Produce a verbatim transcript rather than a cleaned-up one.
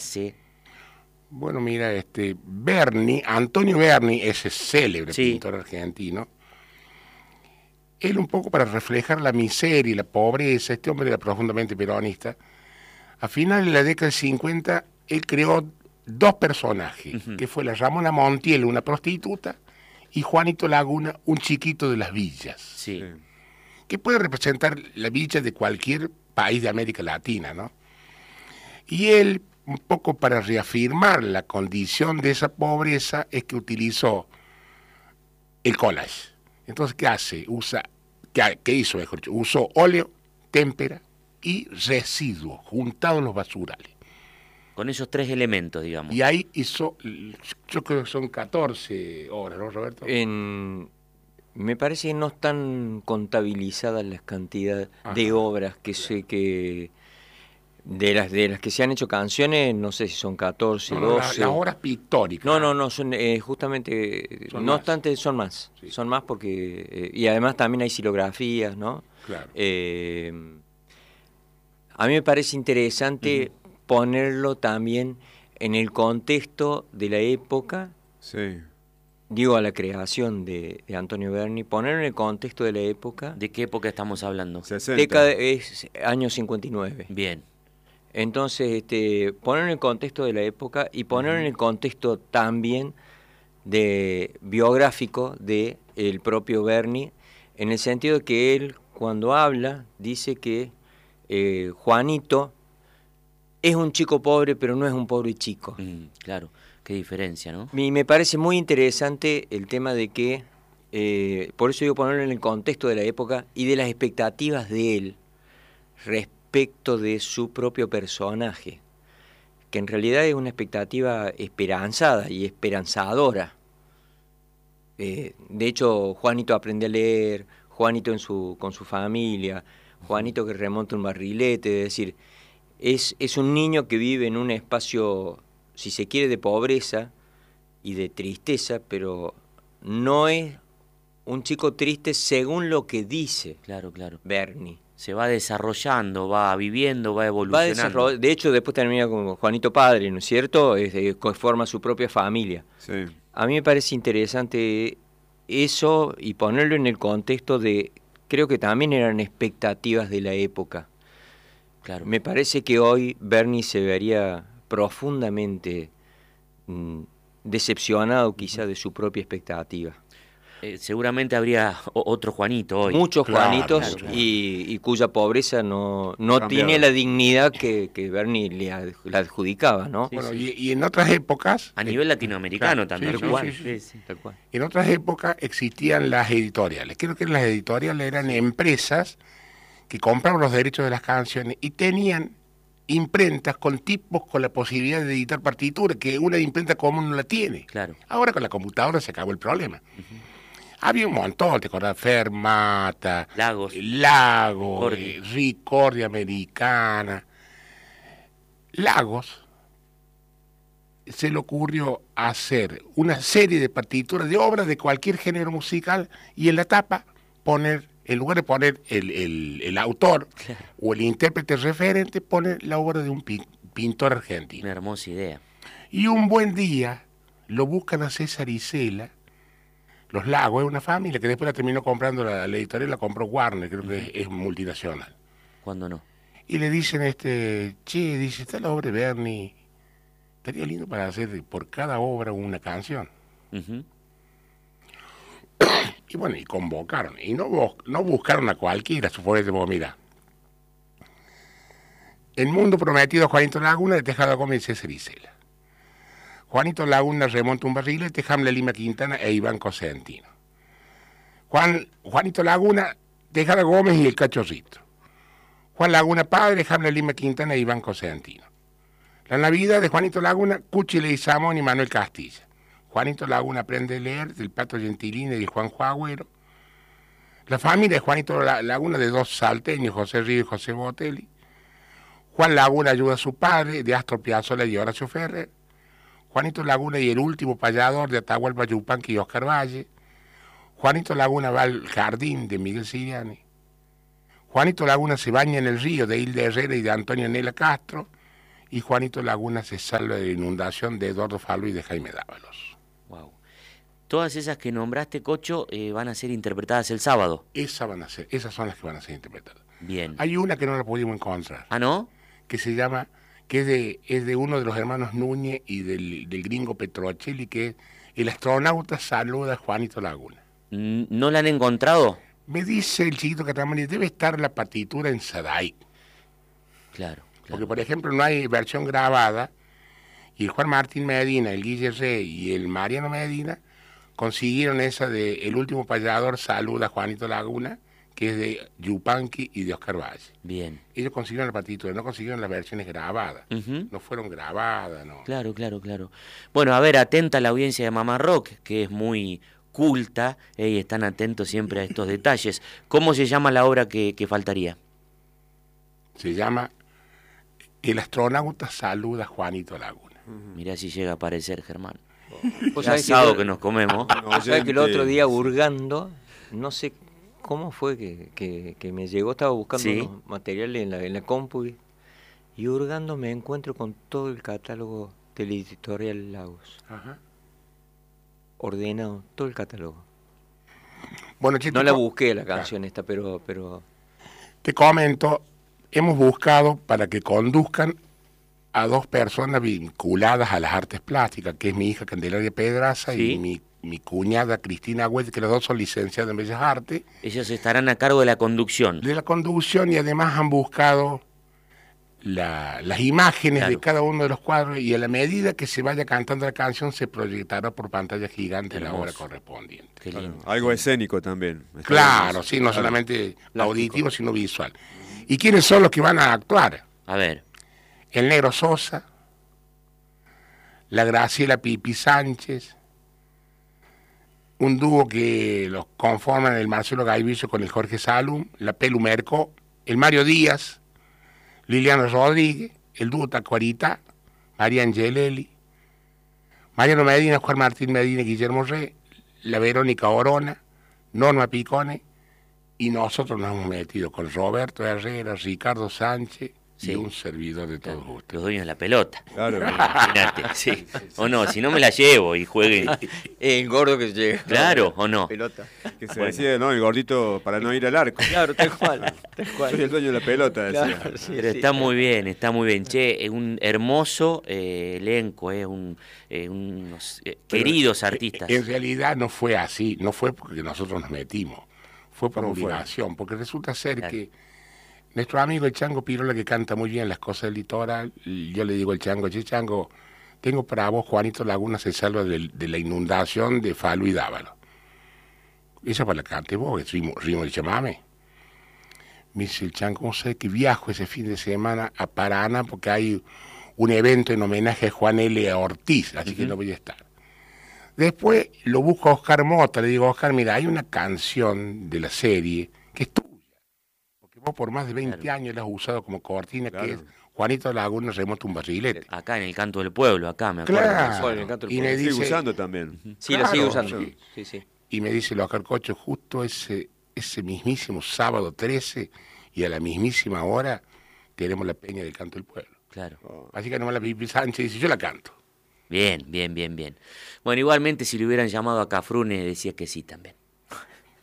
hace? Bueno, mira, este Berni, Antonio Berni, ese célebre Sí. pintor argentino, él un poco para reflejar la miseria y la pobreza, este hombre era profundamente peronista, a finales de la década del cincuenta, él creó dos personajes, Ujú. que fue la Ramona Montiel, una prostituta, y Juanito Laguna, un chiquito de las villas, Sí. que puede representar la villa de cualquier país de América Latina, ¿no? Y él, un poco para reafirmar la condición de esa pobreza, es que utilizó el collage. Entonces, ¿qué hace? Usa, ¿qué, qué hizo, mejor dicho? Usó óleo, témpera y residuos juntados en los basurales. Con esos tres elementos, digamos. Y ahí hizo, yo creo que son catorce obras, ¿no, Roberto? En, me parece que no están contabilizadas las cantidades Ajá. de obras que sé que de las de las que se han hecho canciones, no sé si son catorce, No, no, la- doce. las obras pictóricas. No, no, no, son eh, justamente, Son no más. obstante, son más, Sí. son más porque, eh, y además también hay xilografías, ¿no? Claro. Eh, a mí me parece interesante uh-huh. ponerlo también en el contexto de la época, Sí. digo a la creación de, de Antonio Berni, ponerlo en el contexto de la época. ¿De qué época estamos hablando? sesenta. Década, es año cincuenta y nueve. Bien. Entonces, este, ponerlo en el contexto de la época y ponerlo uh-huh. en el contexto también de biográfico de el propio Berni, en el sentido de que él, cuando habla, dice que eh, Juanito es un chico pobre, pero no es un pobre chico. Mm, claro, qué diferencia, ¿no? Y me parece muy interesante el tema de que, eh, por eso digo ponerlo en el contexto de la época y de las expectativas de él respecto de su propio personaje, que en realidad es una expectativa esperanzada y esperanzadora. Eh, de hecho, Juanito aprende a leer, Juanito en su, con su familia, Juanito que remonta un barrilete, es decir, es, es un niño que vive en un espacio, si se quiere, de pobreza y de tristeza, pero no es un chico triste según lo que dice claro, claro. Berni. Se va desarrollando, va viviendo, va evolucionando. Va de hecho, después termina con Juanito padre, ¿no es cierto? Es, es, forma su propia familia. Sí. A mí me parece interesante eso y ponerlo en el contexto de, creo que también eran expectativas de la época. Claro. Me parece que hoy Berni se vería profundamente mmm, decepcionado quizá de su propia expectativa. Eh, seguramente habría otro Juanito hoy. Muchos claro, Juanitos claro, claro. Y, y cuya pobreza no, no tiene la dignidad que, que Berni le, ad, le adjudicaba, ¿no? Sí, bueno, sí. Y, y en otras épocas... A nivel latinoamericano claro, también, sí, ¿no? sí, sí, sí, sí, sí. Tal cual. En otras épocas existían las editoriales. Creo que las editoriales eran empresas que compraban los derechos de las canciones y tenían imprentas con tipos con la posibilidad de editar partituras, que una imprenta común no la tiene. Claro. Ahora con la computadora se acabó el problema. Uh-huh. Había un montón, ¿te acordás? Fermata, Lagos, Lagos, eh, Ricordia Americana. Lagos se le ocurrió hacer una serie de partituras de obras de cualquier género musical y en la tapa poner, en lugar de poner el, el, el autor claro. o el intérprete referente, poner la obra de un pi- pintor argentino. Una hermosa idea. Y un buen día lo buscan a César Isela. Los Lagos es una familia que después la terminó comprando la, la editorial, la compró Warner, creo que uh-huh. es, es multinacional. ¿Cuándo no? Y le dicen, este, che, dice, está la obra de Berni, estaría lindo para hacer por cada obra una canción. Uh-huh. Y bueno, y convocaron, y no, no buscaron a cualquiera, suponete vos, mira. El mundo prometido a Juanito Laguna de Tejada Gómez y César Isela. Juanito Laguna remonta un barrilete, Hamlet Lima Quintana e Iván Cosentino. Juan, Juanito Laguna, Tejada Gómez y el Cachorrito. Juan Laguna padre, Hamlet Lima Quintana e Iván Cosentino. La Navidad de Juanito Laguna, Cuchi Leguizamón y Manuel Castilla. Juanito Laguna aprende a leer, del Pato Gentilini y Juan Agüero. La familia de Juanito Laguna de dos salteños, José Río y José Botelli. Juan Laguna ayuda a su padre, de Astor Piazzolla y Horacio Ferrer. Juanito Laguna y el último payador de Atahualpa Yupanqui y Oscar Valle. Juanito Laguna va al jardín de Miguel Siriani. Juanito Laguna se baña en el río de Hilda Herrera y de Antonio Nela Castro. y Juanito Laguna se salva de la inundación de Eduardo Falú y de Jaime Dávalos. Wow. Todas esas que nombraste, Cocho, eh, van a ser interpretadas el sábado. Esas van a ser, esas son las que van a ser interpretadas. Bien. Hay una que no la pudimos encontrar, ¿Ah, no? que se llama, que es de, es de uno de los hermanos Núñez y del, del gringo Petrocelli, que es El astronauta saluda a Juanito Laguna. ¿No la han encontrado? Me dice el chiquito Catamani, debe estar la partitura en Sadaic. Claro, Porque, claro. por ejemplo, no hay versión grabada, y el Juan Martín Medina, el Guille Rey y el Mariano Medina consiguieron esa de El último payador saluda a Juanito Laguna, que es de Yupanqui y de Oscar Valle. Bien. Ellos consiguieron la partitura, no consiguieron las versiones grabadas. Ujú. No fueron grabadas, no. Claro, claro, claro. Bueno, a ver, atenta a la audiencia de Mamá Rock, que es muy culta, eh, y están atentos siempre a estos detalles. ¿Cómo se llama la obra que, que faltaría? Se llama El astronauta saluda a Juanito Laguna. Mirá si llega a aparecer, Germán. Vos El sabés que, asado vos- que nos comemos. vos sabés que el otro día hurgando, no sé cómo fue que, que, que me llegó, estaba buscando Sí. unos materiales en la, en la compu y, y hurgando me encuentro con todo el catálogo del editorial Lagos, Ajá. ordenado, todo el catálogo. Bueno, che, No te la co- busqué la canción esta, pero, pero Te comento, hemos buscado para que conduzcan a dos personas vinculadas a las artes plásticas, que es mi hija Candelaria Pedraza Sí. y mi, mi cuñada Cristina Agüed, que los dos son licenciados en Bellas Artes, Ellos estarán a cargo de la conducción. de la conducción, y además han buscado la- las imágenes Claro. de cada uno de los cuadros, y a la medida que se vaya cantando la canción se proyectará por pantalla gigante la Hermoso. obra correspondiente. Qué Claro, lindo. algo escénico también. Está Claro, bueno. sí, no Claro. solamente auditivo, sino visual. ¿Y quiénes son los que van a actuar? A ver, El Negro Sosa, la Graciela Pipi Sánchez, un dúo que los conforman el Marcelo Gaiviso con el Jorge Salum, la Pelu Merco, el Mario Díaz, Liliana Rodríguez, el dúo Tacuarita, María Angelelli, Mariano Medina, Juan Martín Medina y Guillermo Rey, la Verónica Orona, Norma Picone, y nosotros nos hemos metido con Roberto Herrera, Ricardo Sánchez Sí. y un servidor de todos claro, ustedes. los dueños de la pelota. Claro. Imagínate, sí. O no, si no me la llevo y juegue. el gordo que llega. Claro, o no. Pelota. Que se Bueno. decía, ¿no? El gordito para no ir al arco. Claro, tal cual, tal cual. Soy el dueño de la pelota, decía. Claro, sí, Pero sí. está muy bien, está muy bien. Che, es un hermoso eh, elenco, es un, eh, unos eh, Pero, queridos eh, artistas. En realidad no fue así, no fue porque nosotros nos metimos, fue por ¿Cómo fue? obligación, porque resulta ser Claro. que nuestro amigo el Chango Pirola, que canta muy bien las cosas del litoral, y yo le digo al Chango, che Chango, tengo para vos Juanito Laguna se salva del- de, la inundación de Falú y Dávalo. Esa para la cante vos, que ritmo, ritmo de chamame. Me dice el Chango, ¿cómo sabés que viajo ese fin de semana a Paraná porque hay un evento en homenaje a Juan L. Ortiz, así que no voy a estar? Después lo busco a Oscar Mota, le digo, Oscar, mira, hay una canción de la serie que es tuya, porque vos por más de veinte Claro. años la has usado como cortina, Claro. que es Juanito Laguna remonta un barrilete. Acá en el canto del pueblo, acá me acuerdo. Claro. Bueno, el canto del Y me pueblo. Sigue dice, usando también. Sí, la sigue Claro, usando. sí. Sí, sí. y me dice el Oscar Cocho, justo ese, ese mismísimo sábado trece y a la mismísima hora tenemos la peña del canto del pueblo. Claro. Así que nomás la Pipi Sánchez dice, yo la canto. Bien, bien, bien, bien. Bueno, igualmente si le hubieran llamado a Cafrune decía que sí también.